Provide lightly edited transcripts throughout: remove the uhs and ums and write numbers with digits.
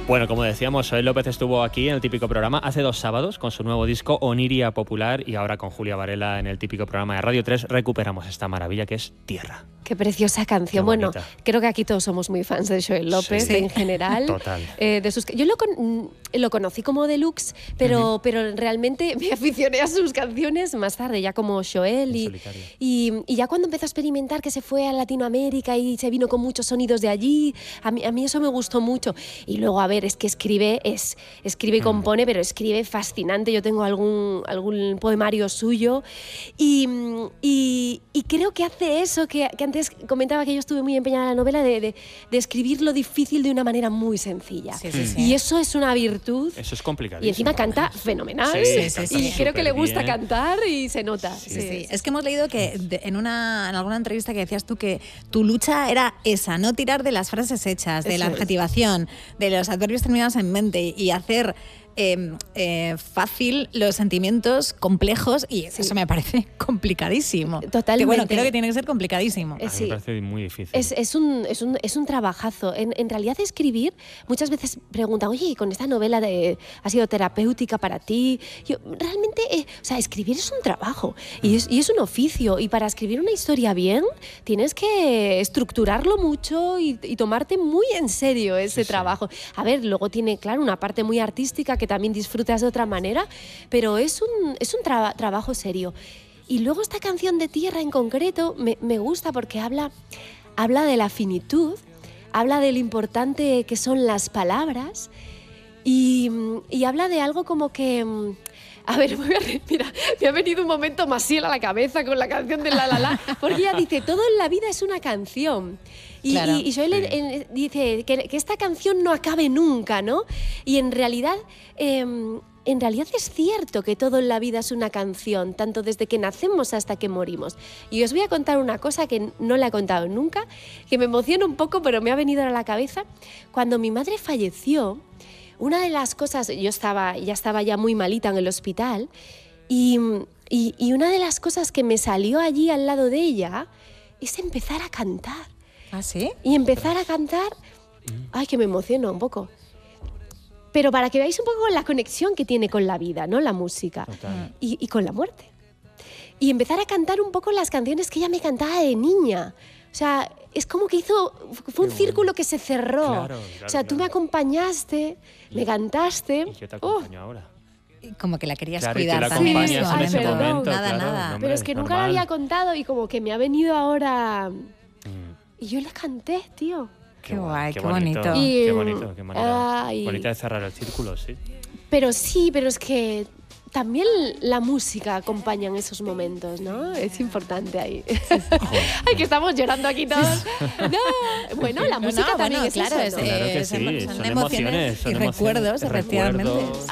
Bueno, como decíamos, Joel López estuvo aquí en el Típico Programa hace 2 sábados con su nuevo disco Oniria Popular, y ahora con Julia Varela en el Típico Programa de Radio 3 recuperamos esta maravilla que es Tierra. Qué preciosa canción. Bueno, creo que aquí todos somos muy fans de Joel López, sí, en general. Total. Yo lo conocí como Deluxe, pero realmente me aficioné a sus canciones más tarde, ya como Joel. Y ya cuando empezó a experimentar, que se fue a Latinoamérica y se vino con muchos sonidos de allí, a mí eso me gustó mucho. Y luego, a ver, es que escribe y compone, pero escribe fascinante. Yo tengo algún poemario suyo y creo que hace eso que antes comentaba, que yo estuve muy empeñada en la novela de escribir lo difícil de una manera muy sencilla. Sí. Y eso es una virtud. Eso es complicado. Y encima canta fenomenal. Y creo que le gusta cantar y se nota. Sí. Es que hemos leído que en alguna entrevista que decías tú que tu lucha era esa, no tirar de las frases hechas, de la adjetivación, de los adverbios terminados en mente, y hacer fácil los sentimientos complejos, y eso me parece complicadísimo. Totalmente. Que bueno, creo que tiene que ser complicadísimo. A mí me parece muy difícil. Es un trabajazo. En realidad, escribir, muchas veces preguntan, oye, ¿con esta novela ha sido terapéutica para ti? Yo, realmente, escribir es un trabajo y es un oficio, y para escribir una historia bien tienes que estructurarlo mucho y tomarte muy en serio ese trabajo. A ver, luego tiene, claro, una parte muy artística que también disfrutas de otra manera, pero es un trabajo serio. Y luego esta canción de Tierra en concreto me gusta porque habla de la finitud, habla de lo importante que son las palabras y habla de algo como que... A ver, mira, me ha venido un momento Maciel a la cabeza con la canción de La La La, porque ella dice, todo en la vida es una canción. Y Joel dice que esta canción no acabe nunca, ¿no? Y en realidad es cierto que todo en la vida es una canción, tanto desde que nacemos hasta que morimos. Y os voy a contar una cosa que no la he contado nunca, que me emociona un poco, pero me ha venido a la cabeza. Cuando mi madre falleció, una de las cosas, ya estaba ya muy malita en el hospital, y una de las cosas que me salió allí al lado de ella es empezar a cantar. ¿Ah, sí? Y empezar a cantar, ay, que me emociono un poco. Pero para que veáis un poco la conexión que tiene con la vida, ¿no? La música. Y con la muerte. Y empezar a cantar un poco las canciones que ella me cantaba de niña. O sea, es como que fue un círculo que se cerró. Claro, o sea, tú me acompañaste, me cantaste. Y yo te acompaño ahora. Como que la querías Claro, cuidar y tú la también. acompañas en ese momento. Nada. No, hombre, pero es que nunca la había contado y como que me ha venido ahora... Y yo le canté, tío. Qué guay, qué bonito. Qué bonito, qué manera bonita de cerrar el círculo, sí. Pero es que también la música acompaña en esos momentos, ¿no? Es importante ahí. Ay, que estamos llorando aquí todos. No, bueno, la música también es claro, eso, ¿no? Claro que sí, son emociones y recuerdos, efectivamente.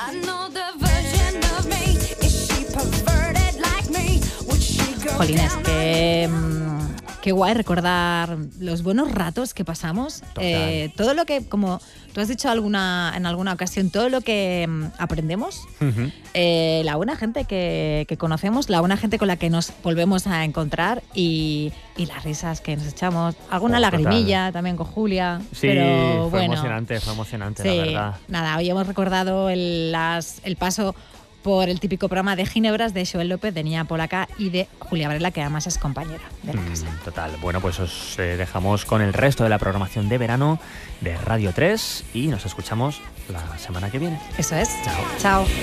Jolines, qué guay recordar los buenos ratos que pasamos. Todo lo que, como tú has dicho en alguna ocasión, todo lo que aprendemos, la buena gente que conocemos, la buena gente con la que nos volvemos a encontrar y las risas que nos echamos. Alguna lagrimilla también con Julia. Sí, pero fue bueno, emocionante, sí, la verdad. Nada, hoy hemos recordado el paso por el Típico Programa de Ginebras de Joel López, de Niña Polaca, y de Julia Varela, que además es compañera de la casa. Total. Bueno, pues os dejamos con el resto de la programación de verano de Radio 3 y nos escuchamos la semana que viene. Eso es. Chao. Chao.